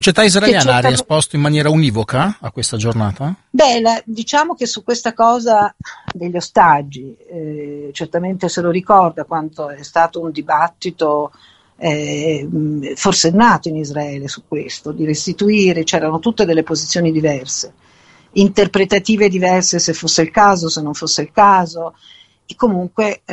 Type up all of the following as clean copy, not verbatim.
Città israeliana ha risposto in maniera univoca a questa giornata? Beh, diciamo che su questa cosa degli ostaggi, certamente se lo ricorda quanto è stato un dibattito forsennato in Israele su questo, di restituire, c'erano tutte delle posizioni diverse, interpretative diverse se fosse il caso, se non fosse il caso, e comunque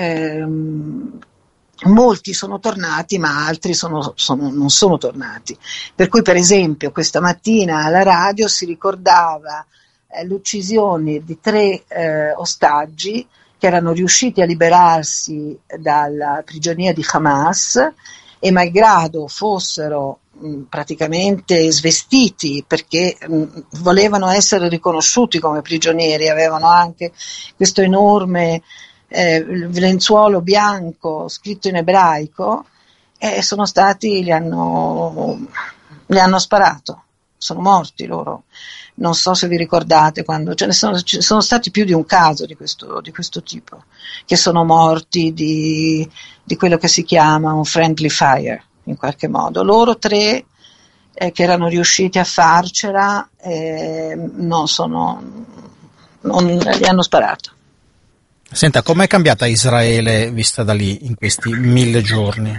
molti sono tornati, ma altri non sono tornati. Per cui, per esempio, questa mattina alla radio si ricordava l'uccisione di 3 ostaggi che erano riusciti a liberarsi dalla prigionia di Hamas e, malgrado fossero praticamente svestiti perché volevano essere riconosciuti come prigionieri, avevano anche questo enorme lenzuolo bianco scritto in ebraico, sono stati, li hanno sparato, sono morti loro. Non so se vi ricordate, quando ci sono stati più di un caso di questo tipo, che sono morti di quello che si chiama un friendly fire, in qualche modo. Loro 3 che erano riusciti a farcela non li hanno sparato. Senta, com'è cambiata Israele vista da lì in questi 1000 giorni?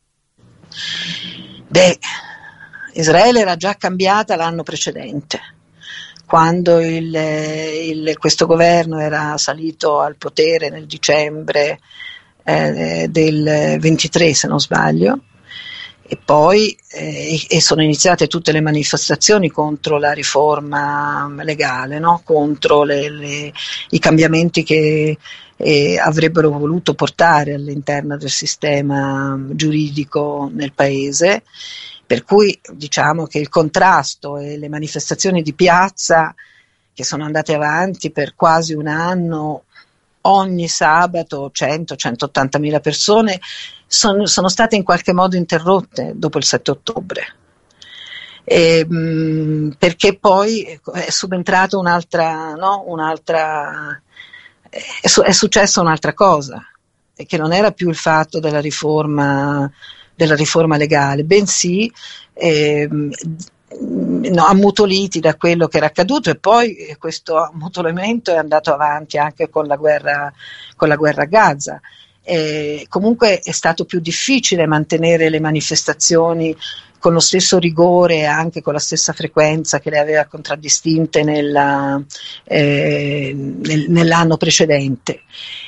Beh, Israele era già cambiata l'anno precedente, quando questo governo era salito al potere nel dicembre del 23, se non sbaglio, e poi sono iniziate tutte le manifestazioni contro la riforma legale, no? Contro i cambiamenti che avrebbero voluto portare all'interno del sistema giuridico nel paese, per cui diciamo che il contrasto e le manifestazioni di piazza, che sono andate avanti per quasi un anno, ogni sabato 100-180 mila persone, sono state in qualche modo interrotte dopo il 7 ottobre, perché poi è subentrata è successa un'altra cosa, che non era più il fatto della riforma legale, bensì ammutoliti da quello che era accaduto, e poi questo ammutolamento è andato avanti anche con la guerra a Gaza. Comunque è stato più difficile mantenere le manifestazioni con lo stesso rigore e anche con la stessa frequenza che le aveva contraddistinte nell'anno precedente.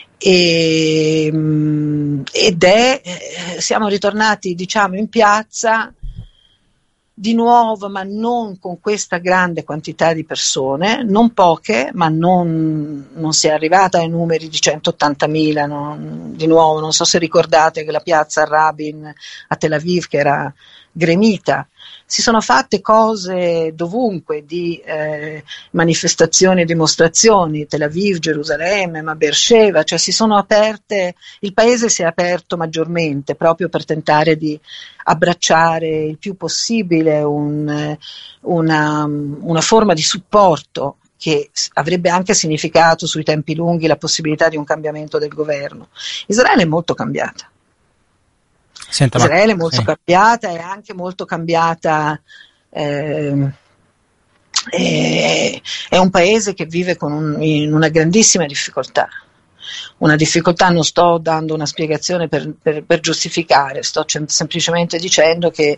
Siamo ritornati, diciamo, in piazza di nuovo, ma non con questa grande quantità di persone, non poche, ma non si è arrivata ai numeri di 180.000, di nuovo. Non so se ricordate che la piazza Rabin a Tel Aviv, che era gremita, si sono fatte cose dovunque di manifestazioni e dimostrazioni, Tel Aviv, Gerusalemme, ma Beersheva, cioè si sono aperte, il paese si è aperto maggiormente proprio per tentare di abbracciare il più possibile una forma di supporto che avrebbe anche significato sui tempi lunghi la possibilità di un cambiamento del governo. Israele è molto cambiata. Israele è molto cambiata, è anche molto cambiata, è un paese che vive in una grandissima difficoltà. Una difficoltà, non sto dando una spiegazione per giustificare, sto semplicemente dicendo che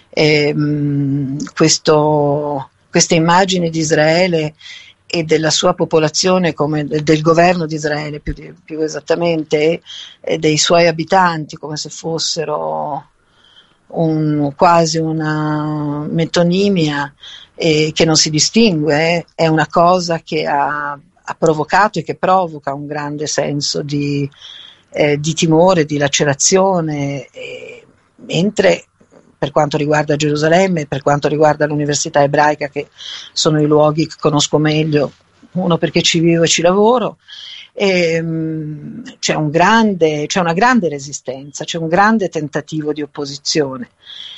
queste immagini di Israele e della sua popolazione, come del governo di Israele più esattamente, e dei suoi abitanti come se fossero quasi una metonimia che non si distingue, è una cosa che ha provocato e che provoca un grande senso di timore, di lacerazione, mentre per quanto riguarda Gerusalemme e per quanto riguarda l'Università Ebraica, che sono i luoghi che conosco meglio, uno perché ci vivo e ci lavoro, c'è una grande resistenza, c'è un grande tentativo di opposizione,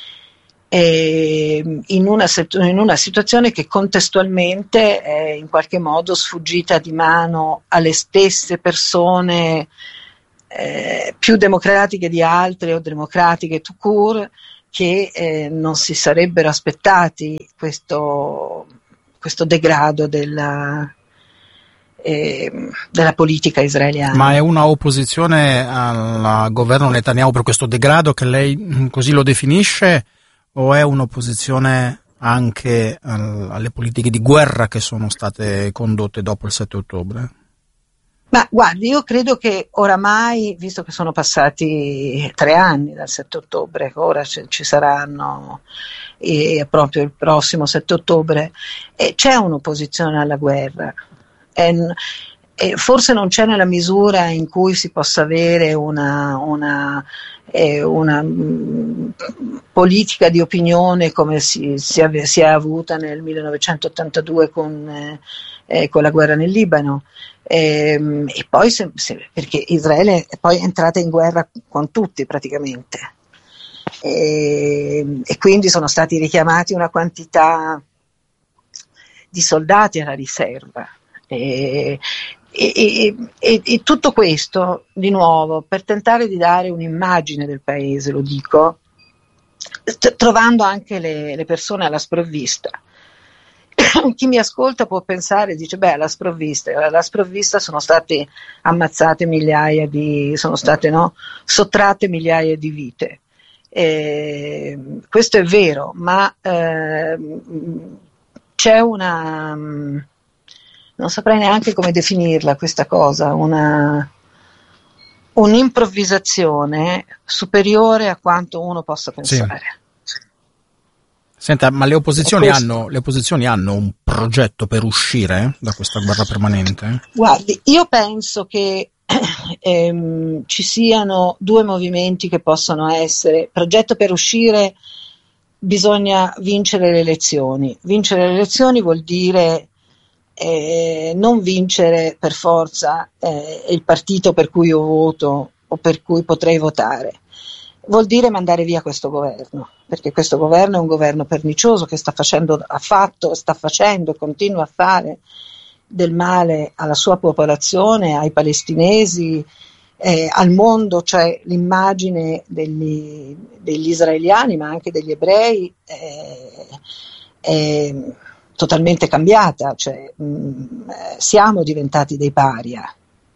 in una situazione che contestualmente è in qualche modo sfuggita di mano alle stesse persone più democratiche di altre o democratiche tout court, che non si sarebbero aspettati questo degrado della politica israeliana. Ma è una opposizione al governo Netanyahu per questo degrado che lei così lo definisce, o è un'opposizione anche alle politiche di guerra che sono state condotte dopo il 7 ottobre? Ma guardi, io credo che oramai, visto che sono passati 3 anni dal 7 ottobre, ora ci saranno proprio il prossimo 7 ottobre, c'è un'opposizione alla guerra. Forse non c'è nella misura in cui si possa avere una politica di opinione come si è avuta nel 1982 con la guerra nel Libano. E poi perché Israele è poi entrata in guerra con tutti praticamente, e quindi sono stati richiamati una quantità di soldati alla riserva, e tutto questo di nuovo per tentare di dare un'immagine del paese, lo dico, trovando anche le persone alla sprovvista. Chi mi ascolta può pensare, dice, alla sprovvista sono state ammazzate sono state sottratte migliaia di vite. Questo è vero, ma c'è non saprei neanche come definirla questa cosa, un'improvvisazione superiore a quanto uno possa pensare. Sì. Senta, ma le opposizioni hanno un progetto per uscire da questa guerra permanente? Guardi, io penso che ci siano 2 movimenti che possono essere. Progetto per uscire: bisogna vincere le elezioni. Vincere le elezioni vuol dire non vincere per forza il partito per cui io voto o per cui potrei votare. Vuol dire mandare via questo governo, perché questo governo è un governo pernicioso che sta facendo e continua a fare del male alla sua popolazione, ai palestinesi, al mondo. Cioè l'immagine degli israeliani, ma anche degli ebrei, è totalmente cambiata, cioè siamo diventati dei paria.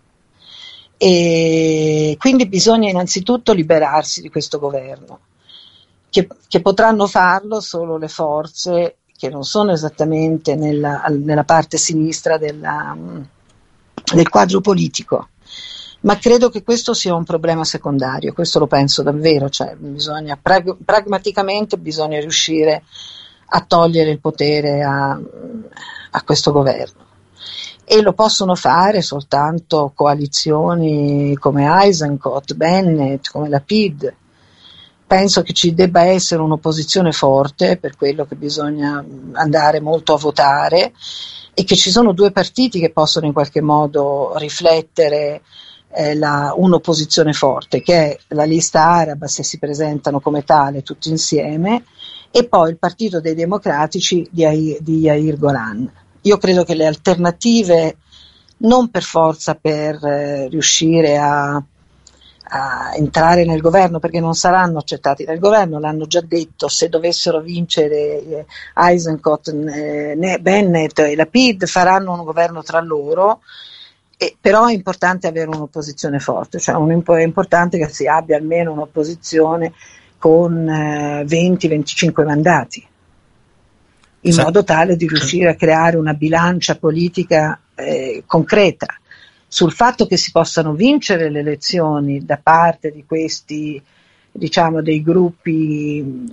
E quindi bisogna innanzitutto liberarsi di questo governo, che potranno farlo solo le forze che non sono esattamente nella parte sinistra del quadro politico, ma credo che questo sia un problema secondario, questo lo penso davvero, cioè bisogna pragmaticamente bisogna riuscire a togliere il potere a questo governo. E lo possono fare soltanto coalizioni come Eisenkot, Bennett, come Lapid. Penso che ci debba essere un'opposizione forte, per quello che bisogna andare molto a votare, e che ci sono 2 partiti che possono in qualche modo riflettere un'opposizione forte, che è la lista araba, se si presentano come tale tutti insieme, e poi il partito dei democratici di Yair Golan. Io credo che le alternative, non per forza per riuscire a entrare nel governo, perché non saranno accettati dal governo, l'hanno già detto, se dovessero vincere Eisenkot, Bennett e Lapid faranno un governo tra loro, però è importante avere un'opposizione forte, cioè è importante che si abbia almeno un'opposizione con 20-25 mandati, in modo tale di riuscire a creare una bilancia politica concreta. Sul fatto che si possano vincere le elezioni da parte di questi, diciamo, dei gruppi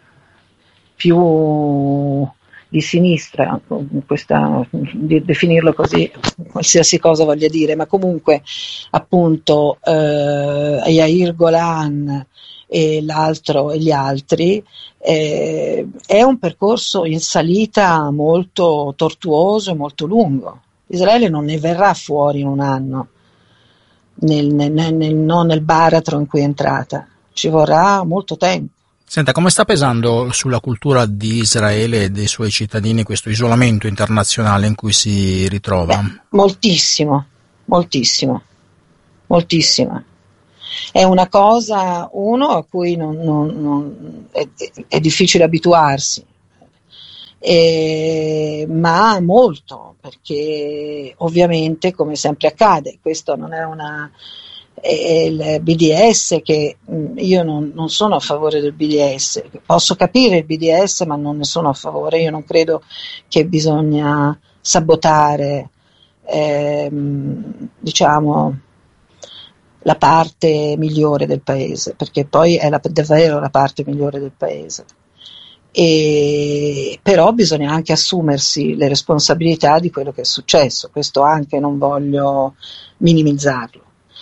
più di sinistra, definirlo così, qualsiasi cosa voglia dire, ma comunque appunto Yair Golan e l'altro e gli altri, è un percorso in salita molto tortuoso e molto lungo. Israele non ne verrà fuori in un anno, non nel baratro in cui è entrata, ci vorrà molto tempo. Senta, come sta pesando sulla cultura di Israele e dei suoi cittadini questo isolamento internazionale in cui si ritrova? Moltissimo, moltissimo, moltissimo. È una cosa, a cui è difficile abituarsi, ma molto, perché ovviamente, come sempre accade, questo non è il BDS, che io non sono a favore del BDS, posso capire il BDS ma non ne sono a favore. Io non credo che bisogna sabotare diciamo la parte migliore del paese, perché poi è davvero la parte migliore del paese. Però bisogna anche assumersi le responsabilità di quello che è successo, questo anche non voglio minimizzarlo.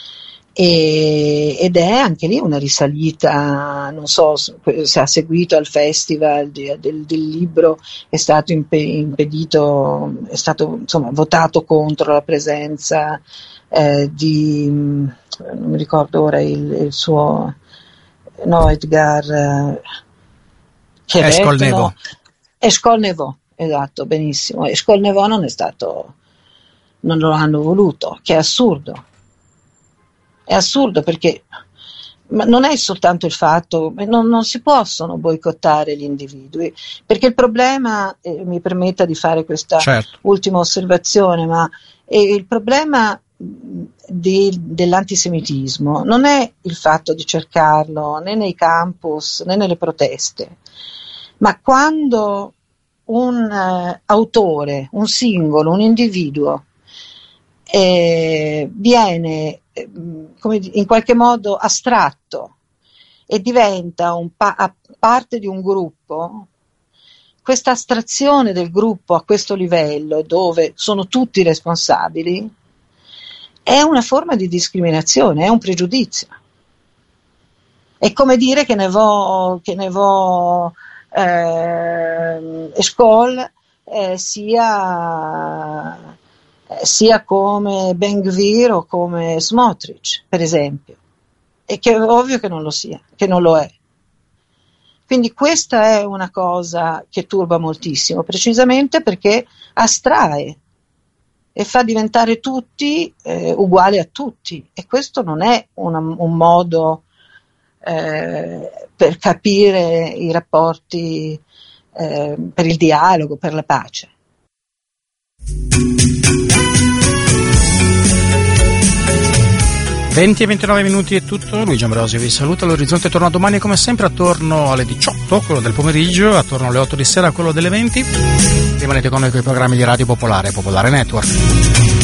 Ed è anche lì una risalita, non so se ha seguito al festival del libro, è stato impedito, è stato insomma votato contro la presenza non mi ricordo ora il suo, no, Edgar Escolnevo. Escolnevo, esatto, benissimo. Escolnevo non lo hanno voluto, che è assurdo. È assurdo, perché non è soltanto il fatto, non si possono boicottare gli individui, perché il problema, mi permetta di fare questa ultima osservazione, ma il problema dell'antisemitismo non è il fatto di cercarlo né nei campus né nelle proteste, ma quando un autore, un singolo, un individuo viene in qualche modo astratto e diventa parte di un gruppo, questa astrazione del gruppo a questo livello, dove sono tutti responsabili, è una forma di discriminazione, è un pregiudizio. È come dire che ne vo Eshkol sia come Ben Gvir o come Smotrich, per esempio, e che è ovvio che non lo sia, che non lo è. Quindi questa è una cosa che turba moltissimo, precisamente perché astrae e fa diventare tutti uguali a tutti, e questo non è un modo per capire i rapporti, per il dialogo, per la pace. 20 e 29 minuti è tutto, Luigi Ambrosio vi saluta, l'Orizzonte torna domani come sempre attorno alle 18, quello del pomeriggio, attorno alle 8 di sera, quello delle 20. Rimanete con noi con i programmi di Radio Popolare, Popolare Network.